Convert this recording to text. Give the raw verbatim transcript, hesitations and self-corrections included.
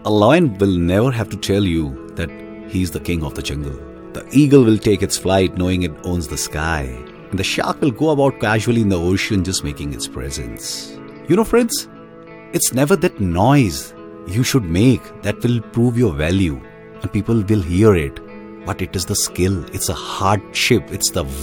A lion will never have to tell you that he's the king of the jungle. The eagle will take its flight knowing it owns the sky. And the shark will go about casually in the ocean just making its presence. You know, friends, it's never that noise you should make that will prove your value. And people will hear it. But it is the skill, it's a hardship, it's the